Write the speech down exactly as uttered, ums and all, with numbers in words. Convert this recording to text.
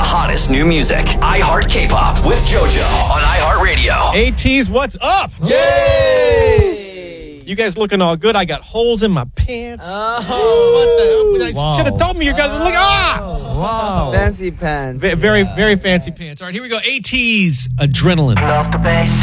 hottest new music. iHeart K-Pop with JoJo on iHeartRadio. ATEEZ, what's up? Yay! You guys looking all good. I got holes in my pants. Oh. What the? Wow. Should have told me you guys. Look, ah! Wow. Fancy pants. Very, very, very fancy pants. All right, here we go. ATEEZ, Adrenaline. Love the bass.